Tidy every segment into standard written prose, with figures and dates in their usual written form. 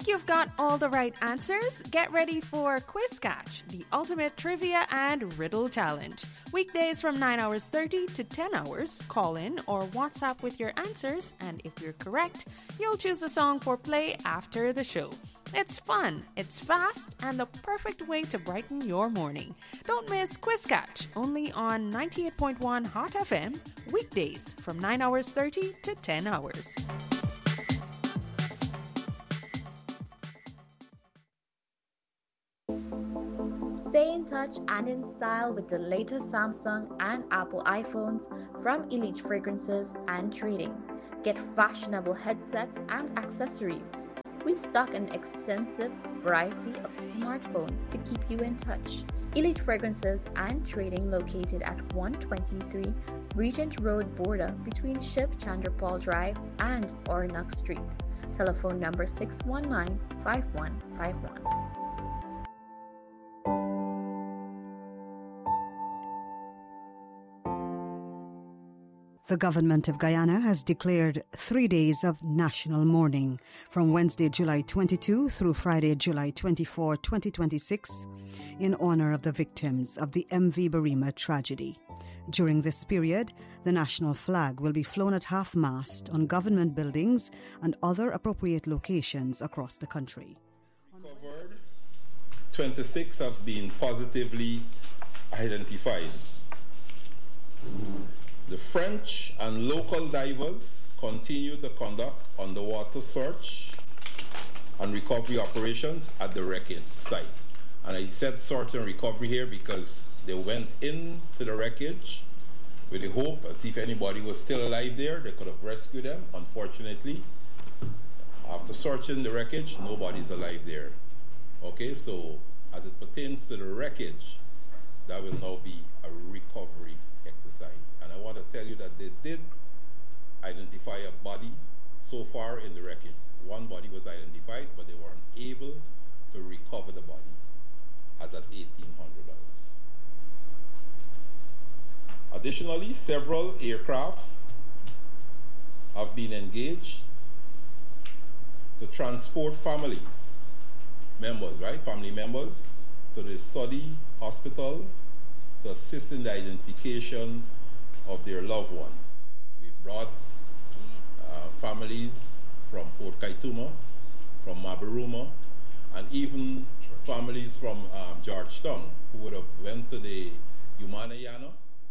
Think you've got all the right answers? Get ready for Quiz Catch, the ultimate trivia and riddle challenge. Weekdays from 9 hours 30 to 10 hours. Call in or WhatsApp with your answers, and if you're correct, you'll choose a song for play after the show. It's fun, it's fast, and the perfect way to brighten your morning. Don't miss Quiz Catch, only on 98.1 Hot FM, weekdays from 9 hours 30 to 10 hours. Stay in touch and in style with the latest Samsung and Apple iPhones from Elite Fragrances and Trading. Get fashionable headsets and accessories. We stock an extensive variety of smartphones to keep you in touch. Elite Fragrances and Trading located at 123 Regent Road border between Shiv Chandrapal Drive and Oronak Street. Telephone number 619-5151. The government of Guyana has declared 3 days of national mourning from Wednesday, July 22 through Friday, July 24, 2026, in honor of the victims of the MV Barima tragedy. During this period, the national flag will be flown at half-mast on government buildings and other appropriate locations across the country. Recovered, 26 have been positively identified. The French and local divers continue to conduct underwater search and recovery operations at the wreckage site. And I said search and recovery here because they went into the wreckage with the hope that if anybody was still alive there, they could have rescued them. Unfortunately, after searching the wreckage, nobody's alive there. Okay, so as it pertains to the wreckage, that will now be a recovery exercise. And I want to tell you that they did identify a body so far in the wreckage. One body was identified, but they weren't able to recover the body as at 1800 hours. Additionally, several aircraft have been engaged to transport family members to the Saudi hospital to assist in the identification of their loved ones. We brought families from Port Kaituma, from Mabaruma, and even families from Georgetown who would have went to the Umanayana,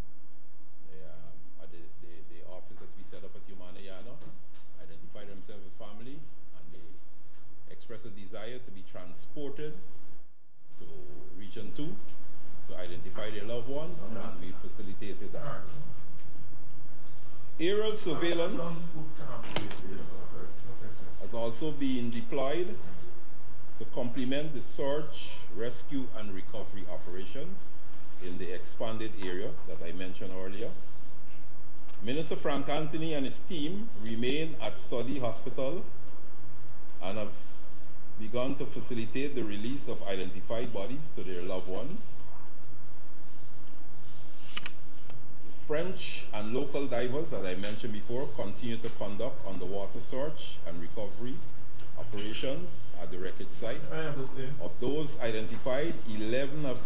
the office that we set up at Umanayana, identified themselves as family, and they expressed a desire to be transported to Region 2 to identify their loved ones, and we facilitated that. Aerial surveillance has also been deployed to complement the search, rescue, and recovery operations in the expanded area that I mentioned earlier. Minister Frank Anthony and his team remain at Saudi Hospital and have begun to facilitate the release of identified bodies to their loved ones. French and local divers, as I mentioned before, continue to conduct underwater search and recovery operations at the wreckage site. Of those identified, 11 have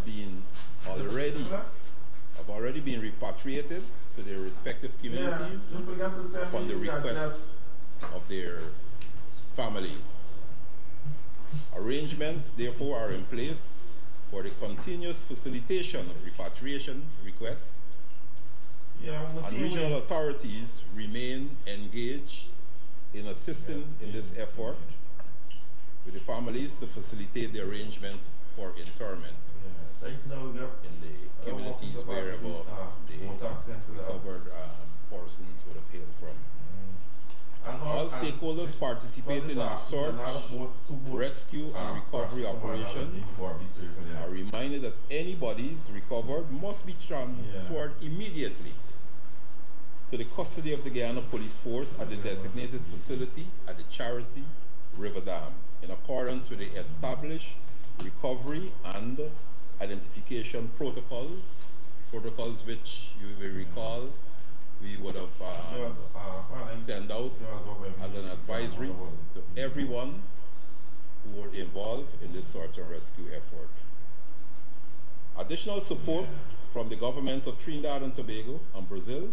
already been repatriated to their respective communities upon the request of their families. Arrangements, therefore, are in place for the continuous facilitation of repatriation requests. And regional authorities remain engaged in assisting in this effort with the families to facilitate the arrangements for interment in the communities wherever the recovered persons would have hailed from. All stakeholders participating in the search, rescue, and recovery operations are reminded that any bodies recovered must be transferred immediately to the custody of the Guyana Police Force at the designated facility at the Charity River Dam, in accordance with the established recovery and identification protocols which you will recall we would have sent out as an advisory to everyone who were involved in this search and rescue effort. Additional support from the governments of Trinidad and Tobago and Brazil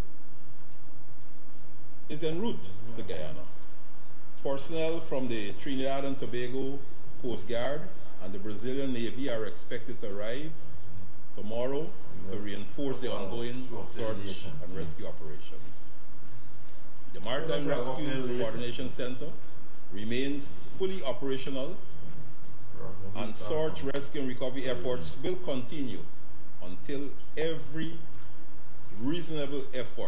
is en route to Guyana. Personnel from the Trinidad and Tobago Coast Guard and the Brazilian Navy are expected to arrive tomorrow to reinforce the ongoing search and rescue operations. The Maritime Rescue Coordination Center remains fully operational, and search, rescue, and recovery efforts will continue until every reasonable effort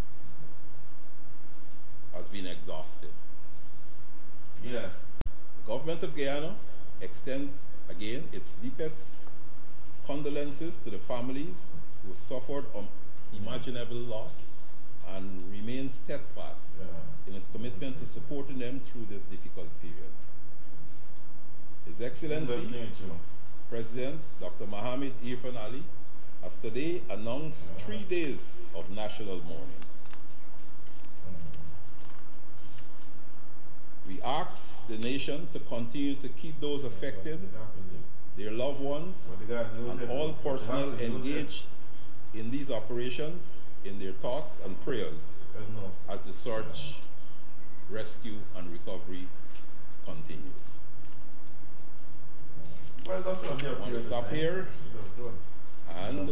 has been exhausted. Yeah. The government of Guyana extends again its deepest condolences to the families who suffered unimaginable loss and remains steadfast in its commitment to supporting them through this difficult period. His Excellency, President Dr. Mohamed Irfan Ali, has today announced 3 days of national mourning. We ask the nation to continue to keep those affected, their loved ones, and all personnel engaged in these operations in their thoughts and prayers as the search, rescue, and recovery continues. Well, that's what I want to stop here and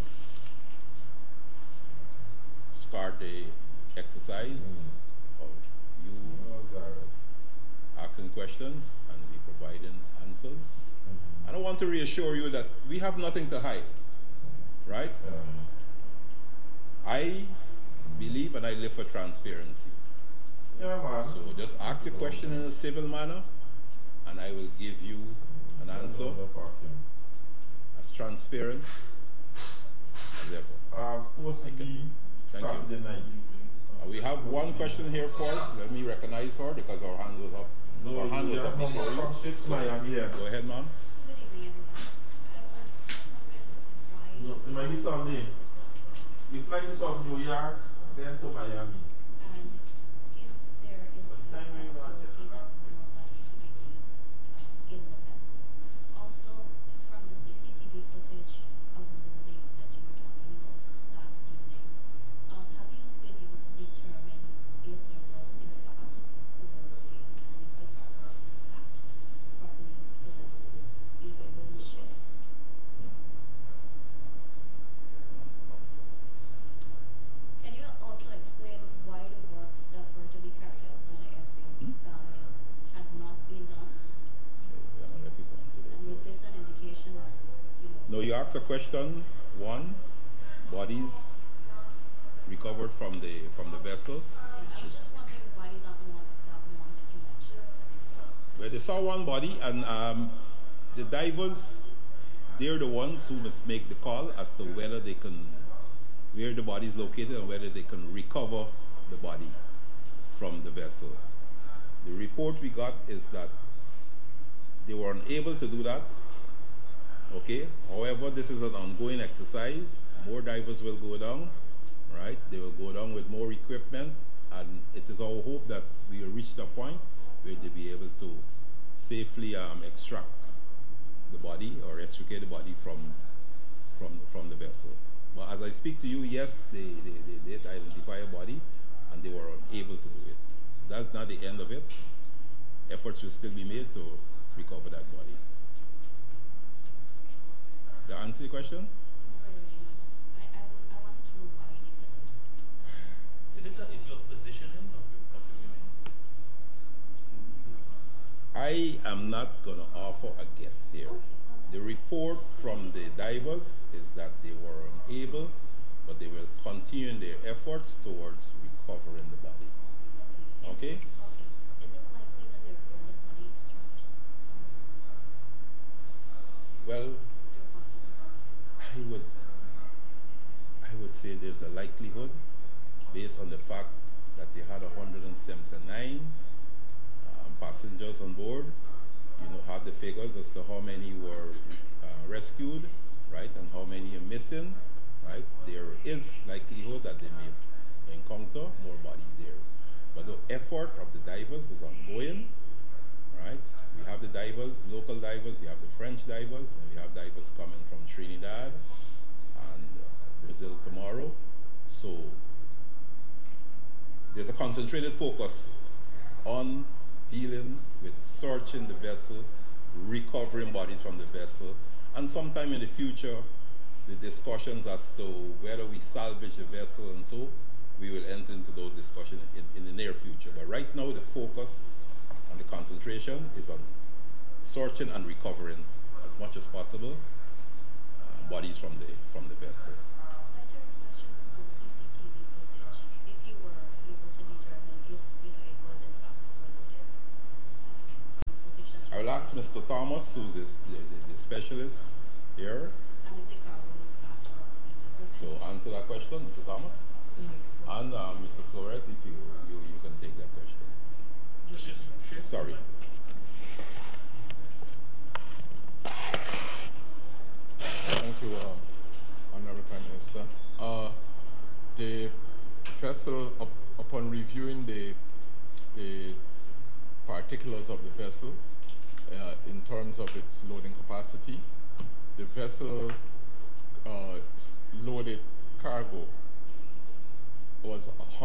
start the exercise of you asking questions and we providing answers. And I want to reassure you that we have nothing to hide, right? I believe and I live for transparency. Yeah, man. So just ask a question in a civil manner and I will give you an answer as transparent as ever. Saturday night. We have one question here first. Let me recognize her because our hand was up. No, our hand was up before you. Come straight to Miami here. Go ahead, ma'am. No, it might be Sunday. We fly from New York, then to Miami. No, you asked a question. One, bodies recovered from the vessel. I was just wondering why that one Well, they saw one body, and the divers, they're the ones who must make the call as to whether they can, where the body is located, and whether they can recover the body from the vessel. The report we got is that they were unable to do that. Okay. However, this is an ongoing exercise. More divers will go down, right? They will go down with more equipment, and it is our hope that we will reach the point where they'll be able to safely extract the body or extricate the body from the vessel. But as I speak to you, yes, they did identify a body, and they were unable to do it. That's not the end of it. Efforts will still be made to recover that body. Did I answer the question? I wanted to know why they did it. Is your positioning of the women? I am not going to offer a guess here. The report from the divers is that they were unable, but they will continue in their efforts towards recovering the body. Okay? Is it likely that there are other bodies trapped? Well, I would say there's a likelihood, based on the fact that they had 179 passengers on board. You know, have the figures as to how many were rescued, right, and how many are missing, right? There is likelihood that they may encounter more bodies there. But the effort of the divers is ongoing, right? We have have the divers, local divers, you have the French divers, and you have divers coming from Trinidad and Brazil tomorrow. So there's a concentrated focus on dealing with searching the vessel, recovering bodies from the vessel, and sometime in the future, the discussions as to whether we salvage the vessel and so, we will enter into those discussions in the near future. But right now, the focus and the concentration is on searching and recovering as much as possible bodies from the vessel. My third question was on CCTV footage. If you were able to determine if it was in fact overloaded, footage that I will ask Mr. Thomas, who's the specialist here, and if the cargo was packed or to answer that question, Mr. Thomas. And Mr. Flores, if you can take that question. Sorry. Thank you, Honorable Prime Minister. The vessel, upon reviewing the particulars of the vessel in terms of its loading capacity, the vessel loaded cargo was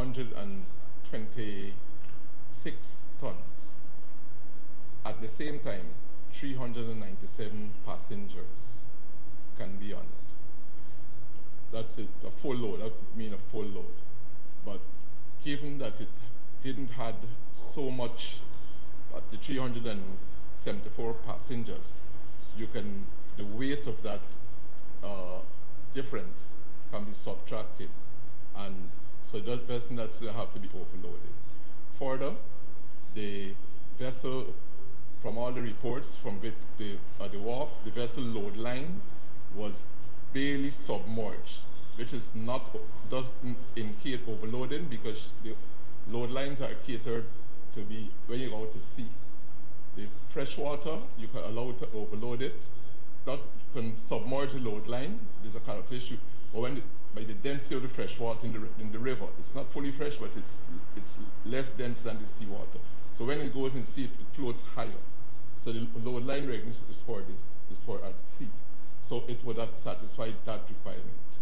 126 tons. At the same time, 397 passengers can be on it. That's it, a full load. That would mean a full load. But given that it didn't had so much, the 374 passengers, the weight of that difference can be subtracted, and so those vessels that still have to be overloaded. Further, the vessel, from all the reports from the wharf, the vessel load line was barely submerged, which doesn't indicate overloading, because the load lines are catered to be when you go out to sea. The fresh water, you can allow it to overload it. Not can submerge a load line. There's a calculation, or by the density of the fresh water in the river, it's not fully fresh, but it's less dense than the seawater. So when it goes in the sea, it floats higher. So the load line readiness is for at sea. So it would have satisfied that requirement.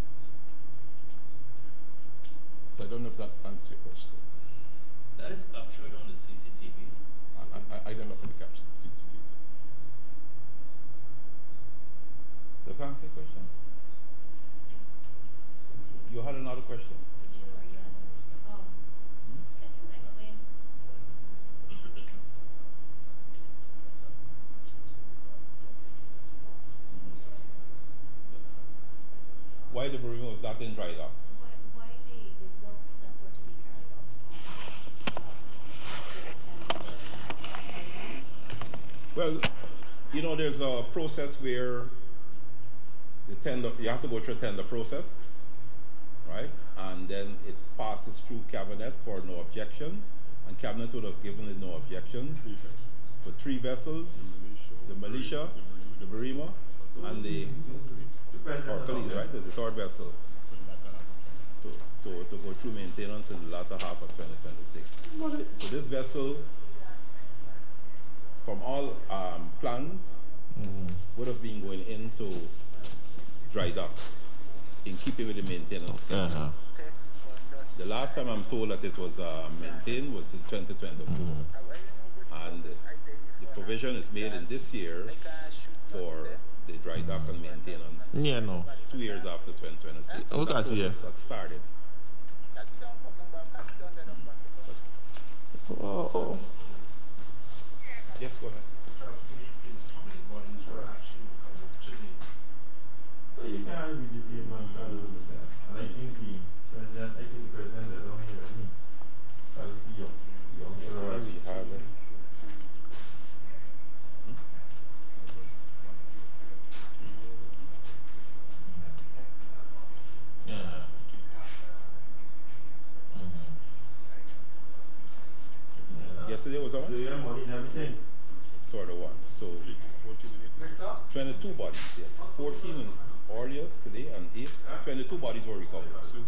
So I don't know if that answers your question. That is captured on the CCTV. I don't know for the caption CCTV. Does that answer your question? You had another question? Sure, yes. Can you explain? Why the Bermuda was not in dry dock? Why the works that were to be carried out Well, there's a process where you have to go through a tender process, right? And then it passes through Cabinet for no objections, and Cabinet would have given it no objections for 3 vessels, the Militia, the Berima, and the Orcalese, right? There's a 3rd vessel to go through maintenance in the latter half of 2026. So this vessel, from all plans, would have been going into dry dock in keeping with the maintenance schedule. The last time I'm told that it was maintained was in 2024. And the provision is made in this year for the dry dock and maintenance. 2 years after 2026. So that process has started. Oh. Yes, go ahead. So you can't read the team and I think the president is only ready. Policy young. We have it. Yesterday was on? Yeah, money and everything. Sort of one. So 22 bodies, yes. 14 in earlier today and 22 bodies were recovered.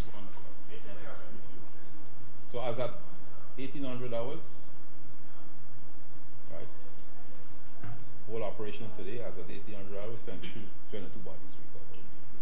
So as at 1800 hours, right? operations today, as at 1800 hours, 22 bodies recovered.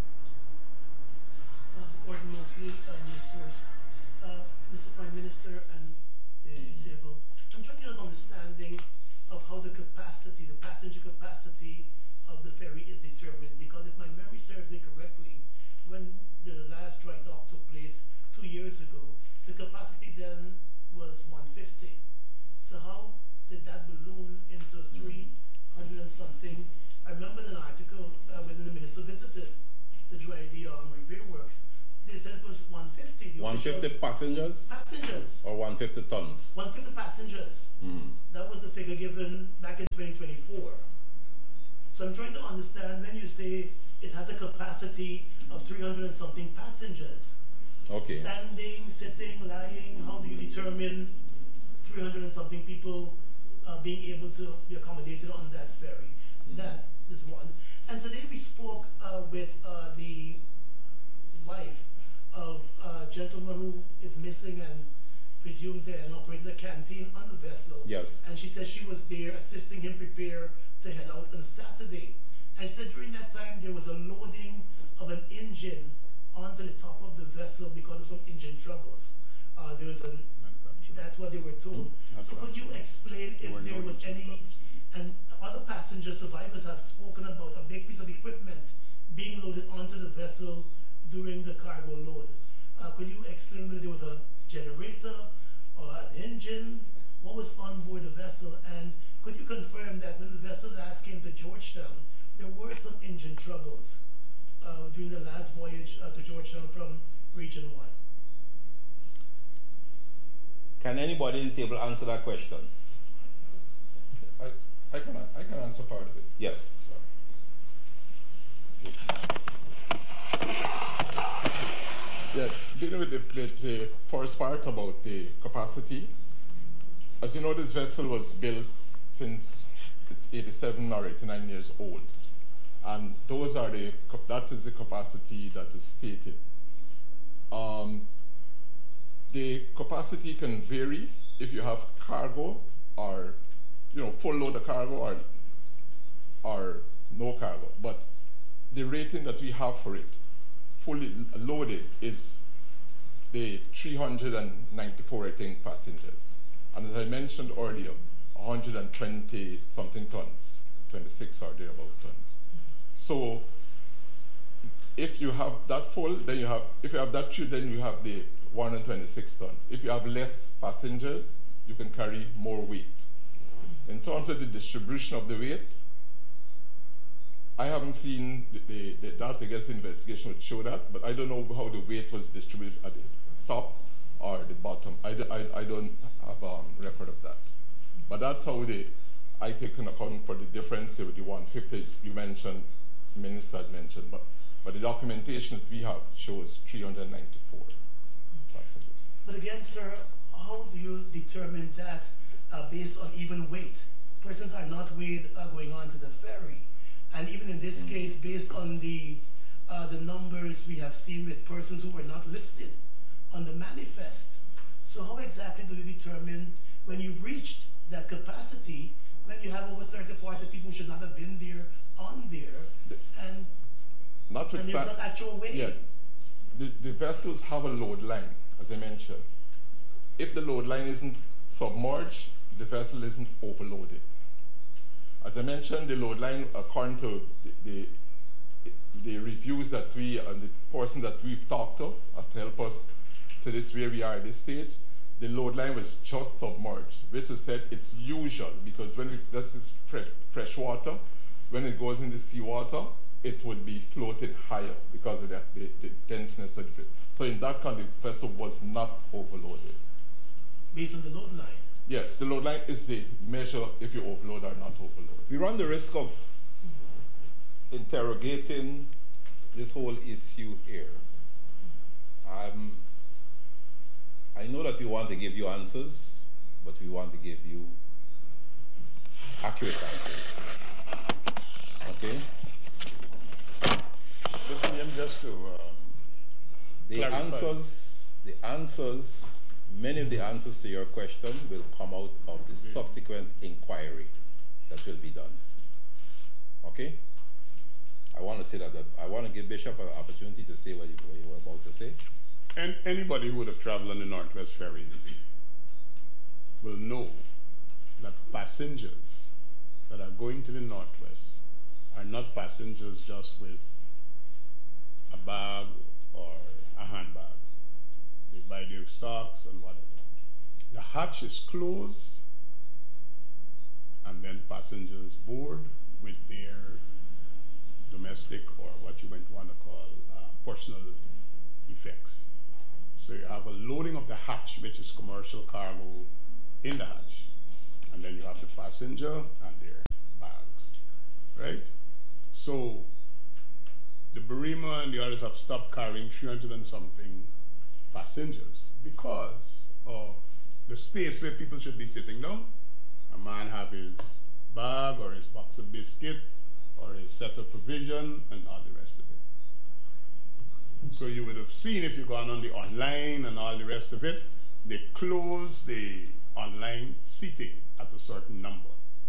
Gordon Mosley, news source. Mr. Prime Minister and the table. I'm trying to get an understanding of how the passenger capacity of the ferry is determined, because if my memory serves me correctly, when the last dry dock took place 2 years ago, the capacity then was 150. So how did that balloon into 300 and something? I remember an article when the minister visited the repair works. They said it was 150. 150 passengers? Passengers. Or 150 tons? 150 passengers. That was the figure given back in 2024. So I'm trying to understand when you say it has a capacity of 300 and something passengers. Okay. Standing, sitting, lying, how do you determine 300 and something people being able to be accommodated on that ferry? That is one. And today we spoke with the wife of a gentleman who is missing and presumed dead and operated a canteen on the vessel. Yes. And she said she was there assisting him prepare to head out on Saturday. And she said during that time there was a loading of an engine onto the top of the vessel because of some engine troubles. There was that's what they were told. So could you explain if there was any, and other passenger survivors have spoken about a big piece of equipment being loaded onto the vessel during the cargo load. Could you explain whether there was a generator or an engine? What was on board the vessel? And could you confirm that when the vessel last came to Georgetown, there were some engine troubles during the last voyage to Georgetown from Region 1? Can anybody in the table answer that question? I can answer part of it. Yes. Yeah, dealing with the first part about the capacity. As you know, this vessel was built since it's 87 or 89 years old. And that is the capacity that is stated. The capacity can vary if you have cargo or, full load of cargo or no cargo. But the rating that we have for it, fully loaded, is the 394, I think, passengers. And as I mentioned earlier, 120 something tons, 26 or thereabout tons. So if you have that full, then if you have that true, then you have the 126 tons. If you have less passengers, you can carry more weight. In terms of the distribution of the weight, I haven't seen the data, I guess the investigation would show that, but I don't know how the weight was distributed at the top or the bottom. I don't have a record of that. But that's how I take an account for the difference with the 150 you mentioned, Minister had mentioned, but the documentation that we have shows 394 passengers. But again, sir, how do you determine that based on even weight? Persons are not weighed going on to the ferry. And even in this case, based on the numbers we have seen with persons who were not listed on the manifest. So how exactly do you determine when you've reached that capacity, when you have over 30, 40 people who should not have been there, on there, and there's not actual weight? Yes. The vessels have a load line, as I mentioned. If the load line isn't submerged, the vessel isn't overloaded. As I mentioned, the load line, according to the reviews that we and the person that we've talked to help us to this where we are at this stage, the load line was just submerged, which is said it's usual because when this is fresh water, when it goes into seawater, it would be floated higher because of the denseness of it. So in that kind, the vessel was not overloaded. Based on the load line? Yes, the load line is the measure if you overload or not overload. We run the risk of interrogating this whole issue here. I know that we want to give you answers, but we want to give you accurate answers. Okay? But just to clarify. Many of the answers to your question will come out of the subsequent inquiry that will be done. Okay? I want to say that I want to give Bishop an opportunity to say what you were about to say. And anybody who would have traveled on the Northwest ferries will know that passengers that are going to the Northwest are not passengers just with a bag or a handbag. They buy their stocks and whatever. The hatch is closed, and then passengers board with their domestic, or what you might want to call personal effects. So you have a loading of the hatch, which is commercial cargo, in the hatch. And then you have the passenger and their bags, right? So the Barima and the others have stopped carrying 300 and something passengers because of the space where people should be sitting down. A man have his bag or his box of biscuit or his set of provision and all the rest of it. So you would have seen, if you've gone on the online and all the rest of it, they close the online seating at a certain number.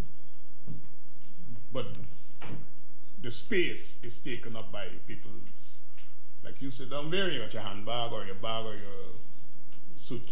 But the space is taken up by people's, like you sit down there, you got your handbag or your bag or your suitcase.